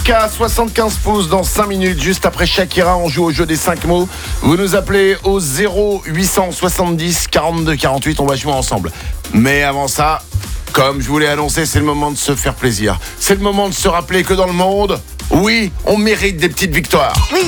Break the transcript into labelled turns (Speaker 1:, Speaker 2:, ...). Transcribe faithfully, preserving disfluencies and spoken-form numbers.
Speaker 1: Mika, soixante-quinze pouces dans cinq minutes. Juste après Shakira, on joue au jeu des cinq mots. Vous nous appelez au zéro huit cent soixante-dix quarante-deux quarante-huit. On va jouer ensemble. Mais avant ça, comme je vous l'ai annoncé, c'est le moment de se faire plaisir. C'est le moment de se rappeler que dans le monde, oui, on mérite des petites victoires.
Speaker 2: Oui,